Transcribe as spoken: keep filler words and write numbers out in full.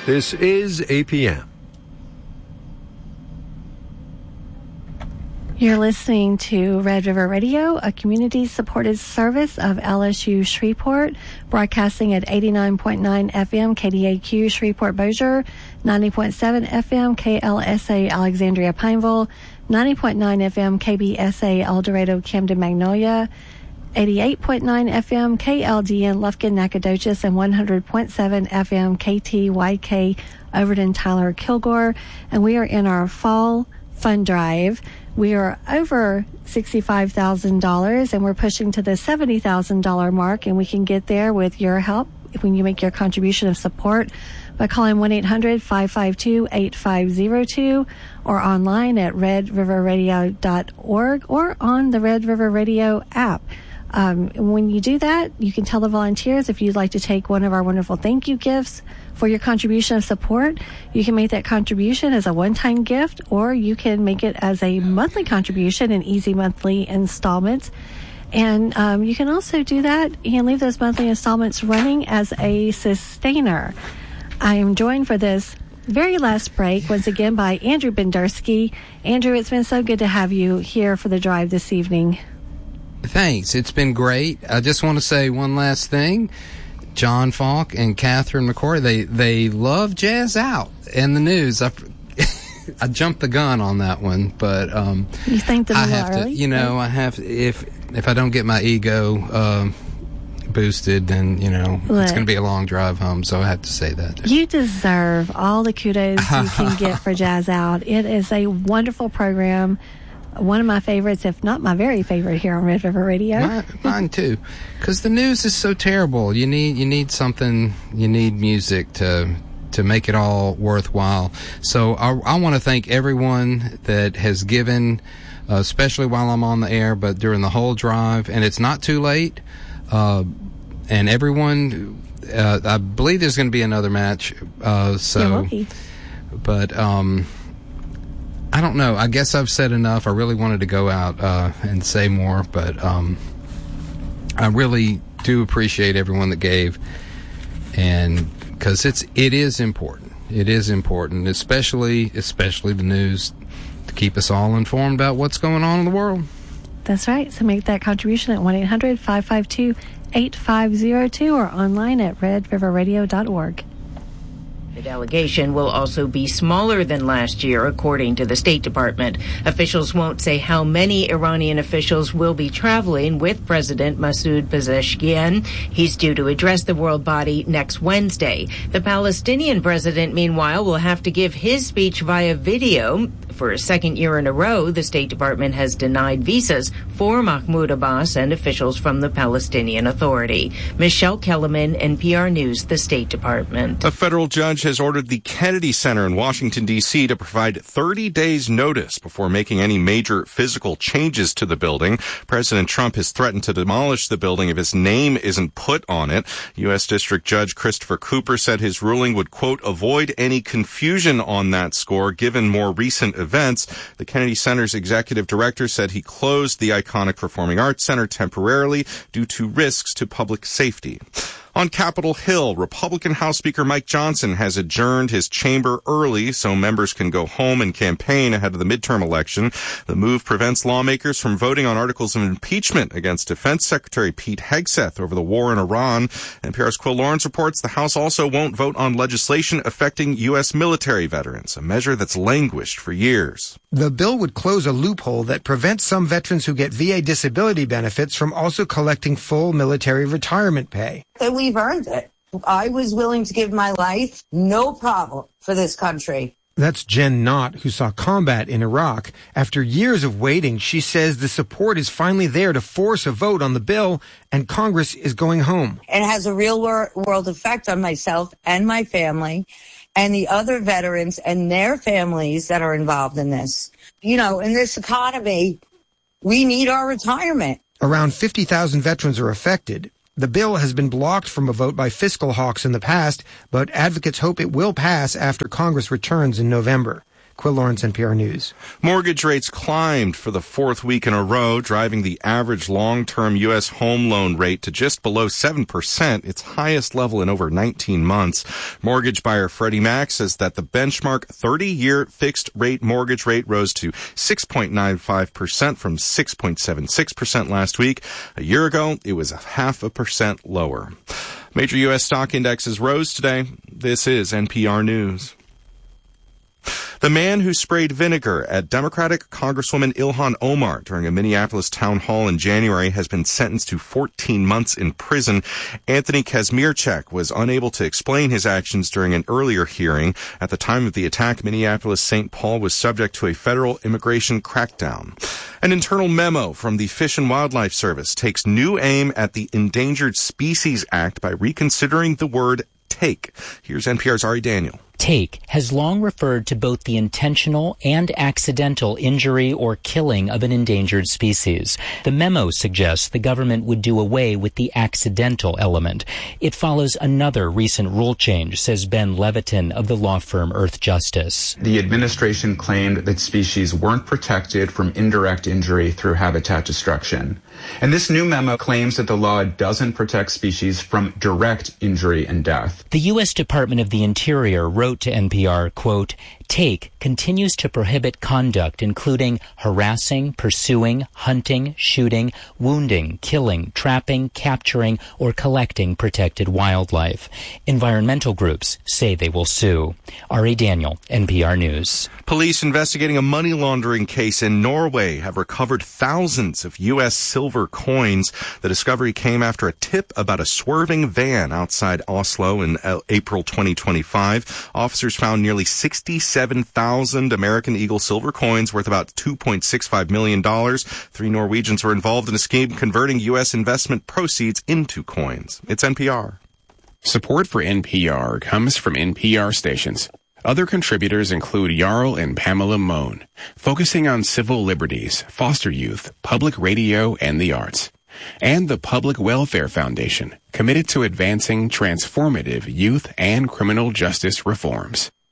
This is A P M. You're listening to Red River Radio, a community-supported service of L S U Shreveport, broadcasting at eighty-nine point nine F M K D A Q Shreveport Bossier, ninety point seven F M K L S A Alexandria Pineville, ninety point nine F M K B S A El Dorado Camden Magnolia, eighty-eight point nine F M K L D N Lufkin Nacogdoches, and one hundred point seven F M K T Y K Overton Tyler Kilgore. And we are in our fall fund drive. We are over sixty-five thousand dollars, and we're pushing to the seventy thousand dollars mark, and we can get there with your help when you make your contribution of support by calling one eight hundred five five two eight five zero two or online at red river radio dot org or on the Red River Radio app. Um, when you do that, you can tell the volunteers if you'd like to take one of our wonderful thank you gifts for your contribution of support. You can make that contribution as a one-time gift, or you can make it as a monthly contribution in easy monthly installments. And um, you can also do that and leave those monthly installments running as a sustainer. I am joined for this very last break once again by Andrew Bendersky. Andrew, it's been so good to have you here for the drive this evening. Thanks. It's been great. I just want to say one last thing. John Falk and Catherine McCoy, they, they love Jazz Out in the news. I, I jumped the gun on that one, but um, you think them I a have lot to, early? you know, I have if if I don't get my ego uh, boosted, then you know Look, it's going to be a long drive home. So I have to say that. You deserve all the kudos you can get for Jazz Out. It is a wonderful program. One of my favorites, if not my very favorite, here on Red River Radio. Mine, mine too, because the news is so terrible. You need you need something. You need music to to make it all worthwhile. So I, I want to thank everyone that has given, uh, especially while I'm on the air, but during the whole drive. And it's not too late. Uh, and everyone, uh, I believe there's going to be another match. Uh, so, There will be. But um. I don't know. I guess I've said enough. I really wanted to go out uh, and say more, but um, I really do appreciate everyone that gave, and because it's it is important. It is important, especially especially the news, to keep us all informed about what's going on in the world. That's right. So make that contribution at one eight hundred five five two eight five zero two or online at red river radio dot org. The delegation will also be smaller than last year, according to the State Department. Officials won't say how many Iranian officials will be traveling with President Masoud Pezeshkian. He's due to address the world body next Wednesday. The Palestinian president, meanwhile, will have to give his speech via video. For a second year in a row, the State Department has denied visas for Mahmoud Abbas and officials from the Palestinian Authority. Michelle Kellerman, N P R News, the State Department. A federal judge has ordered the Kennedy Center in Washington, D C to provide thirty days notice before making any major physical changes to the building. President Trump has threatened to demolish the building if his name isn't put on it. U S District Judge Christopher Cooper said his ruling would, quote, avoid any confusion on that score given more recent events. The Kennedy Center's executive director said he closed the iconic Performing Arts Center temporarily due to risks to public safety. On Capitol Hill, Republican House Speaker Mike Johnson has adjourned his chamber early so members can go home and campaign ahead of the midterm election. The move prevents lawmakers from voting on articles of impeachment against Defense Secretary Pete Hegseth over the war in Iran. N P R's Quill Lawrence reports the House also won't vote on legislation affecting U S military veterans, a measure that's languished for years. The bill would close a loophole that prevents some veterans who get V A disability benefits from also collecting full military retirement pay. That we've earned it. I was willing to give my life, no problem, for this country. That's Jen Knott, who saw combat in Iraq. After years of waiting, she says the support is finally there to force a vote on the bill, and Congress is going home. It has a real wor- world effect on myself and my family and the other veterans and their families that are involved in this. You know, in this economy, we need our retirement. Around fifty thousand veterans are affected. The bill has been blocked from a vote by fiscal hawks in the past, but advocates hope it will pass after Congress returns in November. Quill Lawrence, N P R News. Mortgage rates climbed for the fourth week in a row, driving the average long-term U S home loan rate to just below seven percent, its highest level in over nineteen months. Mortgage buyer Freddie Mac says that the benchmark thirty-year fixed-rate mortgage rate rose to six point nine five percent from six point seven six percent last week. A year ago, it was a half a percent lower. Major U S stock indexes rose today. This is N P R News. The man who sprayed vinegar at Democratic Congresswoman Ilhan Omar during a Minneapolis town hall in January has been sentenced to fourteen months in prison. Anthony Kazmierczak was unable to explain his actions during an earlier hearing. At the time of the attack, Minneapolis-Saint Paul was subject to a federal immigration crackdown. An internal memo from the Fish and Wildlife Service takes new aim at the Endangered Species Act by reconsidering the word take. Here's N P R's Ari Daniel. Take has long referred to both the intentional and accidental injury or killing of an endangered species. The memo suggests the government would do away with the accidental element. It follows another recent rule change, says Ben Levitin of the law firm Earth Justice. The administration claimed that species weren't protected from indirect injury through habitat destruction. And this new memo claims that the law doesn't protect species from direct injury and death. The U S Department of the Interior wrote to N P R, quote, Take continues to prohibit conduct including harassing, pursuing, hunting, shooting, wounding, killing, trapping, capturing, or collecting protected wildlife. Environmental groups say they will sue. Ari Daniel, N P R News. Police investigating a money laundering case in Norway have recovered thousands of U S silver coins. The discovery came after a tip about a swerving van outside Oslo in April twenty twenty-five. Officers found nearly sixty-seven thousand American Eagle silver coins worth about two point six five million dollars. Three Norwegians were involved in a scheme converting U S investment proceeds into coins. It's N P R. Support for N P R comes from N P R stations. Other contributors include Jarl and Pamela Mohn, focusing on civil liberties, foster youth, public radio, and the arts. And the Public Welfare Foundation, committed to advancing transformative youth and criminal justice reforms.